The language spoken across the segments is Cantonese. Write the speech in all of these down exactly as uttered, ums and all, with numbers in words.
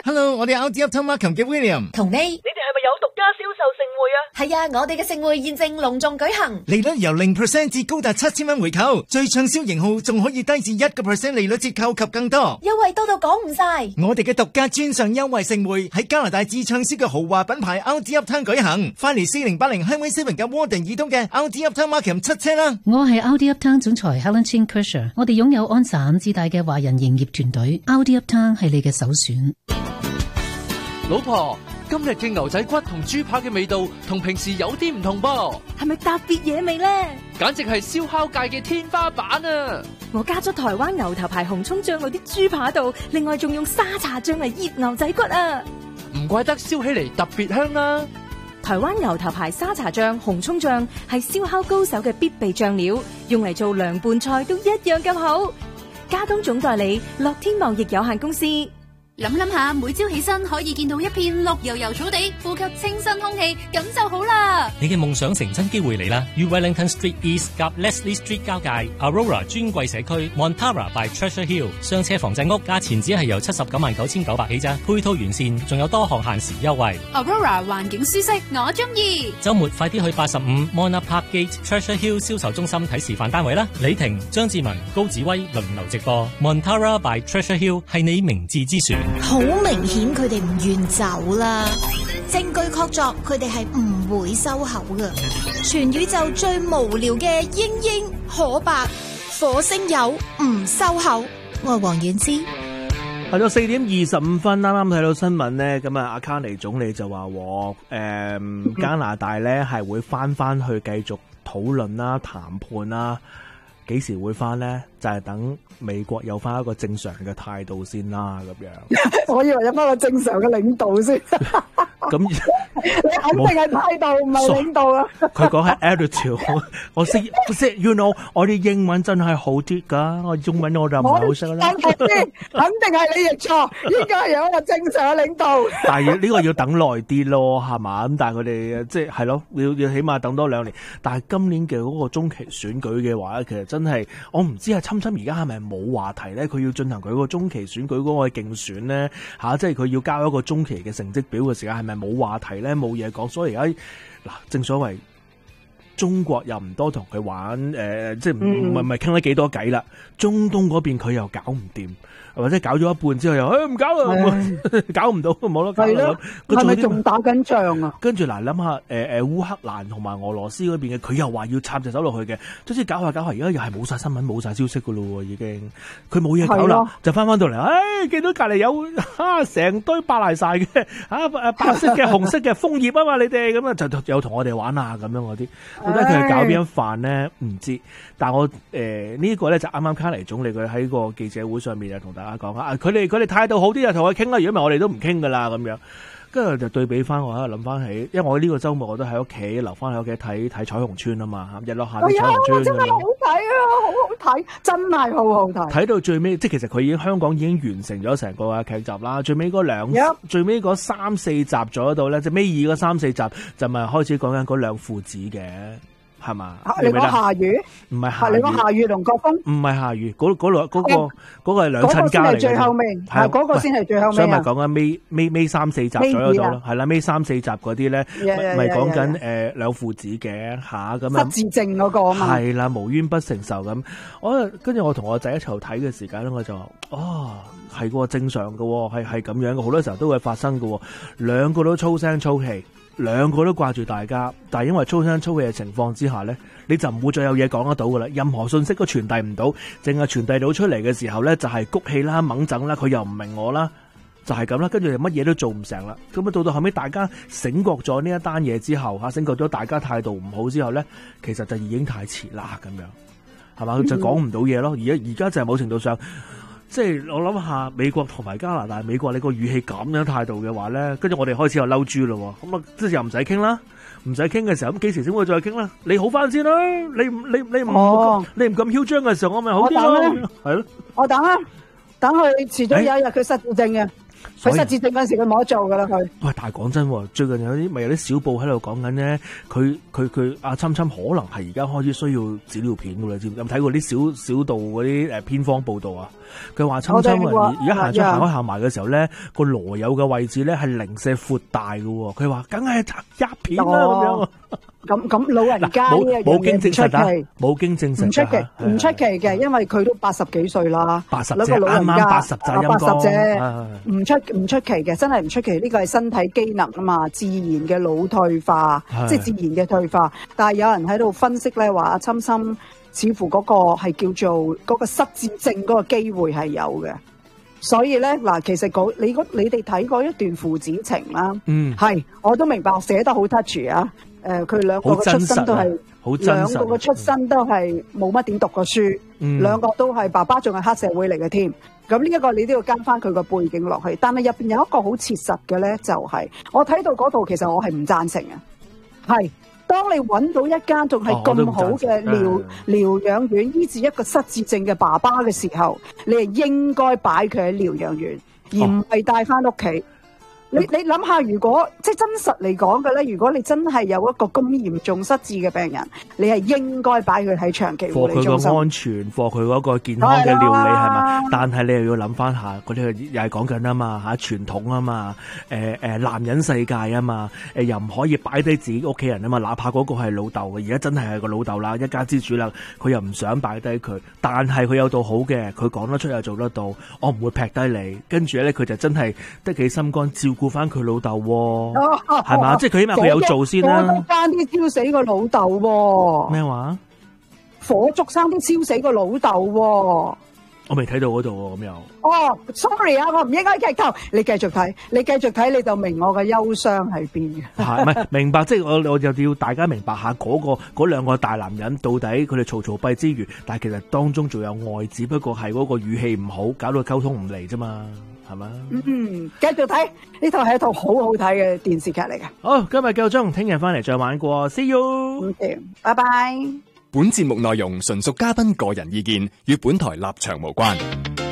Hello， 我哋 R D Uptown Markham 嘅 William。 同你， 你哋係咪有獨家銷售盛會啊？ 係啊，我哋嘅盛會現正隆重舉行， 利率由零 percent 至高達七千蚊回購，最暢銷型號仲可以低至一個 percent 利率折扣及更多， 優惠多到講唔晒。 我哋嘅獨家專上優惠盛會喺加拿大至暢銷嘅豪華品牌 R D Uptown 舉行，翻嚟四零八零 Highway Seven 嘅 Warden 以東嘅 R D Uptown Markham 七車啦。 我係 R D Uptown 總裁 Helen Chin Kersher， 我哋擁有安省至大嘅華人營業團隊 ，R D Uptown 係你嘅首選。 老婆，今日嘅牛仔骨同豬扒嘅味道同平時有啲唔同噃， 係咪特別嘢味呢？ 簡直係燒烤界嘅天花板啊！ 我加咗台灣牛頭牌紅蔥醬喺啲豬扒度，另外仲用沙茶醬嚟醃牛仔骨啊！ 唔怪得燒起嚟特別香啦！ 台灣牛頭牌沙茶醬、紅蔥醬係燒烤高手嘅必備醬料，用嚟做涼拌菜都一樣咁好。加東總代理樂天貿易有限公司。 諗諗下，每朝起身可以見到一片綠油油草地，呼吸清新空氣，咁就好啦。 你嘅夢想成真機會嚟啦！於 Wellington Street East 及 Leslie Street 交界 Aurora 尊貴社區 Montara by Treasure Hill 雙車房仔屋，價錢只係由七十九萬九千九百起咋，配套完善，仲有多項限時優惠。 Aurora 環境舒適，我中意。 週末快啲去八十五 Mona Park Gate Treasure Hill 銷售中心睇示範單位啦！李婷、張志文、高子威輪流直播 Montara by Treasure Hill 係你明智之選。 好明顯佢哋唔願走啦，證據確鑿佢哋係唔會收口噶。全宇宙最無聊嘅英英可白火星友唔收口，我係黃婉之。 係到四點二十五分，啱啱睇到新聞呢，咁啊阿卡尼總理就話，誒、嗯、加拿大咧係會翻翻去繼續討論啦、談判啦，幾時會翻呢？就係、是、等美國有翻一個正常嘅態度先啦，咁樣。 我以為有翻個正常嘅領導先。咁你肯定係態度，唔係領導啊！ 佢講係 attitude， 我識識 ，you know， 我啲英文真係好啲噶，我中文我就唔係好識啦。 肯定係你譯錯，應該係有一個正常嘅領導。 但係呢個要等耐啲咯，係嘛？咁但係佢哋即係係咯，要要起碼等多兩年。但係今年嘅嗰個中期選舉嘅話咧，其實真係我唔知係侵侵而家係咪冇話題咧？佢要進行佢個中期選舉嗰個競選咧嚇，即係佢要交一個中期嘅成績表嘅時間，係咪冇話題咧？冇嘢講，所以而家嗱，正所謂中國又唔多同佢玩，誒、呃，即係唔係唔係傾得幾多偈啦。中東嗰邊佢又搞唔掂，或者搞咗一半之後又誒唔、哎、搞啦，搞唔到冇得搞啦。 係咪仲打緊仗啊？ 跟住嗱，諗下誒誒烏克蘭同埋俄羅斯嗰邊嘅，佢又話要插隻手落去嘅，總之搞下搞下，而家又係冇晒新聞冇晒消息噶咯，已經佢冇嘢搞啦，就翻翻到嚟，誒、哎、見到隔籬有啊成堆白賴晒嘅啊誒白色嘅紅色嘅楓葉啊嘛，你哋咁啊就有同我哋玩啊咁樣嗰啲，到底佢係搞邊一飯咧？唔知，但係我誒、呃這個、呢個咧就啱啱卡尼總理佢喺個記者會上面就同大家講啊，佢哋佢哋態度好啲就同佢傾啦，如果唔係我哋都唔傾噶啦咁樣。跟住就對比翻，我喺度諗翻起，因為我呢個週末我都喺屋企留翻喺屋企睇睇彩虹村啊嘛，日落下啲彩虹村。 真係好睇啊，好好睇，真係好好睇。 睇到最尾，即係其實佢已經香港已經完成咗成個嘅劇集啦。最尾嗰兩，yep. 最尾嗰三四集咗度咧，即係尾二嗰三四集就咪開始講緊嗰兩父子嘅。係嘛？ 你講夏雨？ 唔係夏雨， 你講夏雨同國峰？ 唔係夏雨，嗰嗰兩嗰個嗰個係兩親家嚟嘅。嗰個先係最後尾，係嗰個先係最後尾。所以咪講緊尾尾尾三四集左右到咯，係啦，尾三四集嗰啲咧，咪講緊誒兩父子嘅吓咁樣。 失智症嗰個啊嘛。係啦，無冤不成仇咁。我跟住我同我仔一齊睇嘅時間咧，我就話哦係個正常嘅，係係咁樣嘅，好多時候都會發生嘅，兩個都粗聲粗氣。兩個都掛住大家，但係因為粗聲粗氣嘅情況之下呢，你就唔會再有嘢講得到噶啦。任何信息都傳遞唔到，淨係傳遞到出嚟嘅時候呢，就係谷氣啦、猛整啦，佢又唔明我啦，就係咁啦。跟住乜嘢都做唔成啦。咁啊，到到後尾大家醒覺咗呢一單嘢之後，吓醒覺咗大家態度唔好之後呢，其實就已經太遲啦，咁樣係嘛，就講唔到嘢咯。而家而家就係某程度上。即係我諗下美國同埋加拿大，美國你個語氣咁樣態度嘅話咧，跟住我哋開始又嬲豬咯，咁啊即係又唔使傾啦，唔使傾嘅時候，咁幾時先會再傾啦？你好翻先啦，你唔你你唔、哦、你唔咁囂張嘅時候，我咪好啲咯，係咯。 我等啊，等佢遲早有一日佢失智症嘅。 佢失智症嗰陣時佢冇得做噶啦佢。 喂，但係講真，最近有啲咪有啲小報喺度講緊咧，佢佢佢阿侵侵可能係而家開始需要紙尿片噶啦，知唔知？有冇睇過啲小小道嗰啲誒偏方報道啊？佢話侵侵啊，而家行出行開行埋嘅時候咧，個羅柚嘅位置咧係零舍闊大嘅。佢話梗係一片啦咁樣。 咁咁老人家呢樣嘢唔出奇， 冇經證實， 唔出奇，唔出奇嘅，因為佢都八十幾歲啦， 八十啫，啱啱八十咋， 八十啫，唔出唔出奇嘅，真係唔出奇。呢個係身體機能啊嘛，自然嘅腦退化，即係自然嘅退化。但係有人喺度分析咧，話阿侵侵似乎嗰個係叫做嗰個失智症嗰個機會係有嘅。所以咧嗱，其實嗰你你哋睇過一段父子情啦，嗯，係我都明白，我寫得好 touch 啊。誒，佢兩個嘅出身都係，兩個嘅出身都係冇乜點讀過書，嗯、兩個都係爸爸仲係黑社會嚟嘅添。咁呢一個你都要跟翻佢個背景落去。但係入邊有一個好切實嘅咧，就係、是、我睇到嗰度，其實我係唔贊成嘅。係當你揾到一間仲係咁好嘅療療養院醫治一個失智症嘅爸爸嘅時候，你係應該擺佢喺療養院，而唔係帶翻屋企。你你諗下，如果即係真實嚟講嘅咧，如果你真係有一個咁嚴重失智嘅病人，你係應該擺佢喺長期護理中心。 for佢個安全，for佢嗰個健康嘅料理係嘛？但係你又要諗翻下，嗰啲又係講緊啊嘛嚇，傳統啊嘛，誒、呃、誒男人世界啊嘛，誒又唔可以擺低自己屋企人啊嘛，哪怕嗰個係老豆嘅，而家真係係個老豆啦，一家之主啦，佢又唔想擺低佢，但係佢有道好嘅，佢講得出又做得到，我唔會劈低你，跟住咧佢就真係得起心肝照顧翻佢老豆喎，係嘛？即係佢起碼佢有做先啦。 火燭生啲燒死個老豆喎。 咩話？ 火燭生啲燒死個老豆喎。 我未睇到嗰度喎，咁又。 哦 ，sorry 啊，我唔應該劇透。你繼續睇，你繼續睇，你就明我嘅憂傷喺邊嘅。 係咪明白？即係我我就要大家明白下嗰、嗰個嗰兩個大男人到底佢哋嘈嘈閉之餘，但係其實當中仲有愛，只不過係嗰個語氣唔好，搞到溝通唔嚟啫嘛。係嘛？ 嗯，繼續睇呢套係一套好好睇嘅電視劇嚟嘅。 好，今日夠鐘，聽日翻嚟再玩過。See you， 拜拜。 本節目內容純屬嘉賓個人意見，與本台立場無關。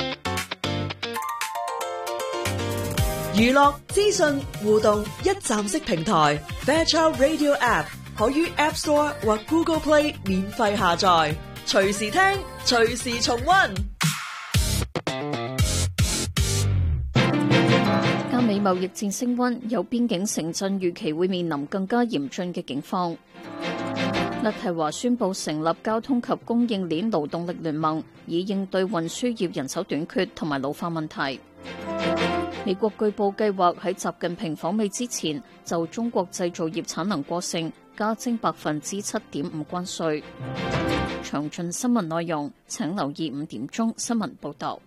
娛樂資訊互動一站式平台 Fairchild Radio App 可於 App Store 或 Google Play 免費下載，隨時聽，隨時重溫。 加美貿易戰升溫，有邊境城鎮預期會面臨更加嚴峻嘅境況。勒提華宣布成立交通及供應鏈勞動力聯盟，以應對運輸業人手短缺同埋老化問題。美國據報計劃喺習近平訪美之前，就中國製造業產能過剩加徵百分之七點五關稅。詳盡新聞內容，請留意五點鐘新聞報道。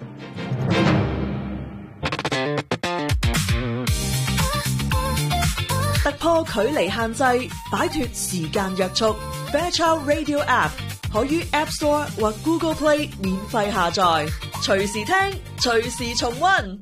突破距離限制，擺脫時間約束。Fairchild Radio App 可於 App Store 或 Google Play 免費下載，隨時聽，隨時重溫。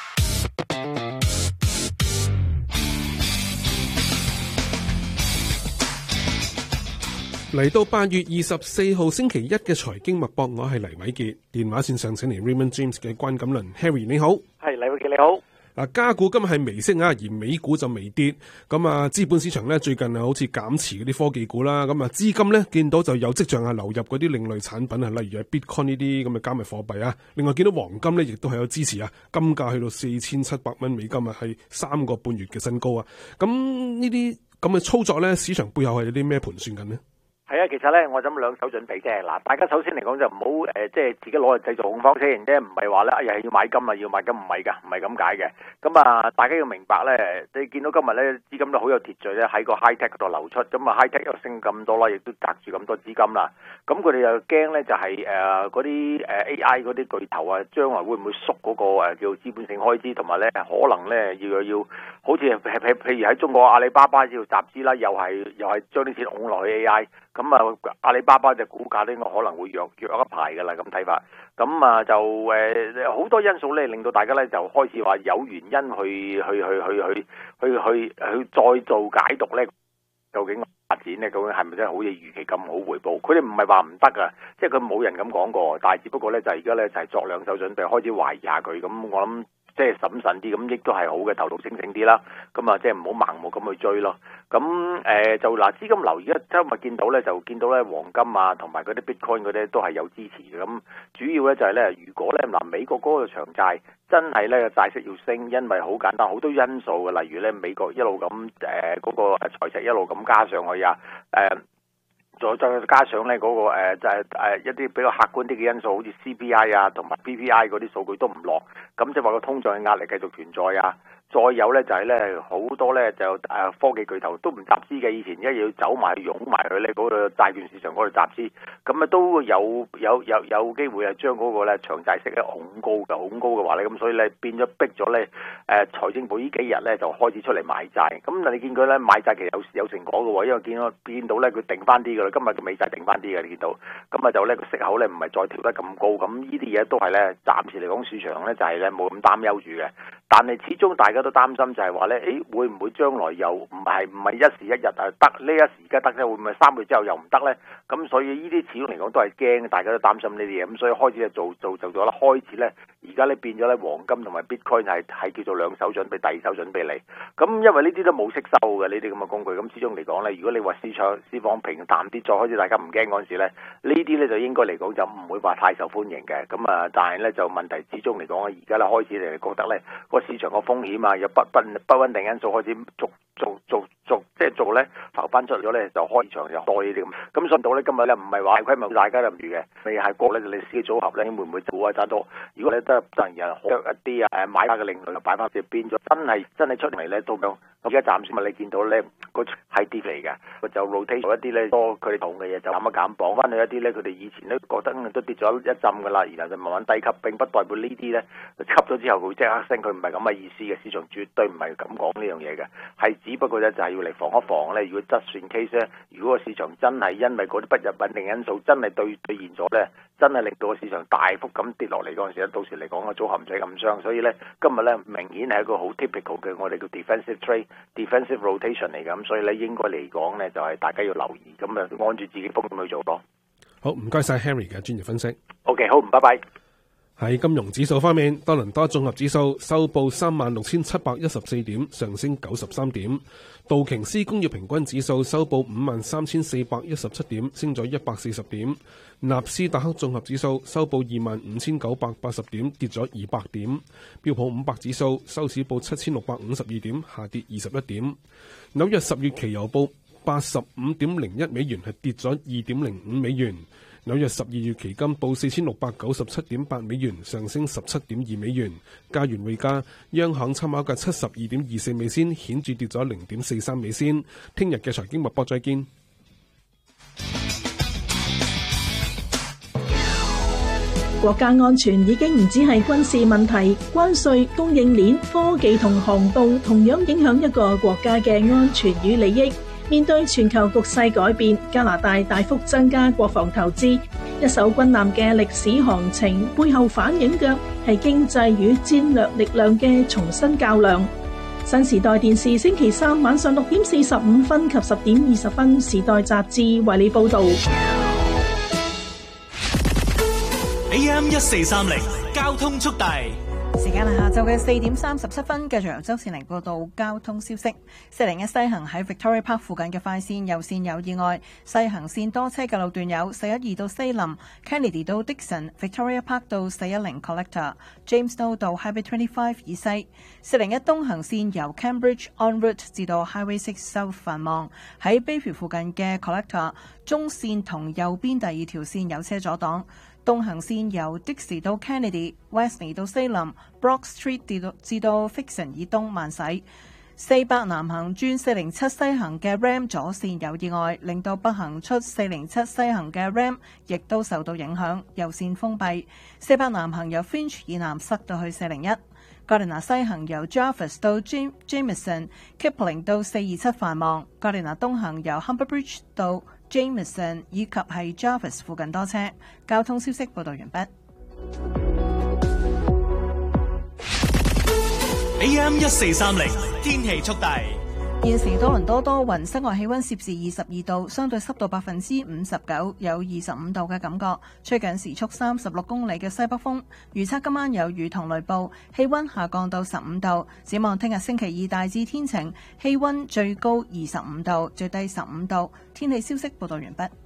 嚟到八月二十四號星期一嘅財經脈搏，我係黎偉傑，電話線上請嚟 Raymond James 嘅關錦麟 Harry， 你好。 係黎偉傑你好。 嗱，加股今日係微升啊，而美股就微跌。咁啊，資本市場咧最近啊，好似減持嗰啲科技股啦。咁啊，資金咧見到就有跡象係流入嗰啲另類產品啊，例如係 Bitcoin 呢啲咁嘅加密貨幣啊。另外見到黃金咧，亦都係有支持啊，金價去到四千七百蚊美金啊，係三個半月嘅新高啊。咁呢啲咁嘅操作咧，市場背後係有啲咩盤算緊呢？ 係啊，其實咧，我諗兩手準備啫。嗱，大家首先嚟講就唔好誒，即係自己攞嚟製造恐慌先，即係唔係話咧，哎呀要買金啊，要買金唔係噶，唔係咁解嘅。咁啊，大家要明白咧，你見到今日咧資金都好有秩序咧喺個 high tech 嗰度流出，咁啊 high tech 又升咁多啦，亦都擲住咁多資金啦。咁佢哋又驚咧，就係誒嗰啲誒 A I 嗰啲巨頭啊，將來會唔會縮嗰個誒叫資本性開支，同埋咧可能咧要要好似譬譬譬如喺中國阿里巴巴要集資啦，又係又係將啲錢拱落去 A I。咁啊，阿里巴巴隻股價咧，應該可能會弱弱一排噶啦，咁睇法。咁啊，就誒好、呃、多因素咧，令到大家咧就開始話有原因去去去去去去去去再做解讀咧，究竟發展咧，究竟係咪真係好似預期咁好回報？佢哋唔係話唔得噶，即係佢冇人咁講過，但係只不過咧就而家咧就係作兩手準備，開始懷疑下佢。咁我諗即係審慎啲，咁亦都係好嘅，頭腦清醒啲啦。咁啊，即係唔好盲目咁去追咯。咁誒、呃、就嗱，資金流而家今日見到咧，就見到咧黃金啊，同埋嗰啲 Bitcoin 嗰啲都係有支持嘅。咁主要咧就係咧，如果咧嗱美國嗰個長債真係咧債息要升，因為好簡單，好多因素嘅，例如咧美國一路咁誒嗰個財赤一路咁加上去啊，誒、呃。再再加上咧、那、嗰個、呃、就係、是、誒、呃、一啲比較客觀啲嘅因素，好似 C P I 啊同埋 P P I 嗰啲數據都唔落，咁即係話個通脹嘅壓力繼續存在啊。再有咧就係咧好多咧就誒科技巨頭都唔集資嘅，以前而家要走埋湧埋去咧嗰個債券市場嗰度集資，咁啊都有有有有機會係將嗰個咧長債息咧恐高嘅，恐高嘅話咧，咁所以咧變咗逼咗咧誒財政部呢幾日咧就開始出嚟買債，咁但你見佢咧買債其實有有成果嘅喎，因為見到見到咧佢定翻啲嘅啦，今日嘅美債定翻啲嘅，你見到，咁啊就咧個息口咧唔係再調得咁高，咁呢啲嘢都係咧暫時嚟講市場咧就係咧冇咁擔憂住嘅。但係始終大家都擔心就係話咧，誒會唔會將來又唔係唔係一時一日啊得呢一時而家得咧，會唔會三個月之後又唔得咧？咁所以呢啲始終嚟講都係驚，大家都擔心呢啲嘢，咁所以開始就做做做咗啦。開始咧，而家咧變咗咧黃金同埋 Bitcoin 係係叫做兩手準備，第二手準備嚟。咁因為呢啲都冇息收嘅呢啲咁嘅工具，咁始終嚟講咧，如果你話市場市況平淡啲，再開始大家唔驚嗰陣時咧，呢啲咧就應該嚟講就唔會話太受歡迎嘅。咁啊，但係咧就問題始終嚟講，而家咧開始嚟覺得咧個市場個風險啊，有不不不穩定因素開始逐逐逐逐即係做咧浮翻出嚟咗咧，就開場就多呢啲咁。咁所以到咧今日咧唔係話大規模大家都唔住嘅，未係國咧歷史嘅組合咧會唔會估啊揸多？如果你得突然人約一啲啊誒買家嘅另類就擺翻入變咗，真係真係出嚟咧都咁。而家暫時咪你見到咧個係跌嚟嘅，佢就 rotate 一啲咧多佢哋同嘅嘢就減一減，綁翻去一啲咧佢哋以前都覺得都跌咗一浸噶啦，然後就慢慢低級，並不代表呢啲咧吸咗之後佢即刻升，佢唔係咁嘅意思嘅，市場絕對唔係咁講呢樣嘢嘅，係只不過咧就係要嚟防一防咧。如果質算 case 咧，如果個市場真係因為嗰啲不入穩定因素真係對兌現咗咧，真係令到個市場大幅咁跌落嚟嗰陣時咧，到時嚟講個組合唔使咁傷。所以咧今日咧明顯係一個好 typical 嘅我哋叫 defensive trade。defensive rotation 嚟㗎，咁所以咧應該嚟講咧就係大家要留意，咁啊按住自己風險去做咯。 好，唔該晒 Henry 嘅專業分析。 OK， 好，拜拜。 喺金融指數方面，多倫多綜合指數收報三萬六千七百一十四點，上升九十三點；道瓊斯工業平均指數收報五萬三千四百一十七點，升咗一百四十點；納斯達克綜合指數收報二萬五千九百八十點，跌咗二百點；標普五百指數收市報七千六百五十二點，下跌二十一點；紐約十月期油報八十五點零一美元，係跌咗二點零五美元。紐約十二月期金報四千六百九十七點八美元，上升十七點二美元。加元匯價，央行參考價七十二點二四美仙，顯著跌咗零點四三美仙。聽日嘅財經脈搏再見。 國家安全已經唔止係軍事問題，關稅、供應鏈、科技同航道同樣影響一個國家嘅安全與利益。面對全球局勢改變，加拿大大幅增加國防投資，一艘軍艦嘅歷史航程背後反映嘅係經濟與戰略力量嘅重新較量。新時代電視星期三晚上六點四十五分及十點二十分，時代雜誌為你報道。 A M 一四三零交通速遞。 時間係下晝嘅四點三十七分，繼續由周善玲報道交通消息。四零一西行喺 Victoria Park 附近嘅快線右線有意外，西行線多車嘅路段有四一二到西林、Kennedy 到 Dixon、Victoria Park 到四一零 Collector、Jamestown 到 Highway twenty-five 以西。四零一東行線由 Cambridge en route 至到 Highway six South 繁忙，喺 Bayview 附近嘅 Collector 中線同右邊第二條線有車阻擋。東行線由 Dixie 到 Kennedy、Wesley 到 Salem、Brock Street 至到至到 Fixon 以東慢駛。四百南行轉四零七西行嘅 Ram 左線有意外，令到北行出四零七西行嘅 Ram 亦都受到影響，右線封閉。四百南行由 Finch 以南塞到去四零一。Gardiner 西行由 Jarvis 到 Jameson、Kipling 到四二七繁忙。Gardiner 東行由 Humber Bridge 到Jameson 以及係 Jarvis 附近多車。交通消息報道完畢。 A M 一四三零天氣速遞。 現時多倫多多雲，室外氣溫攝氏二十二度，相對濕度百分之五十九，有二十五度嘅感覺，吹緊時速三十六公里嘅西北風。預測今晚有雨同雷暴，氣溫下降到十五度。展望聽日星期二大致天晴，氣溫最高二十五度，最低十五度。天氣消息報道完畢。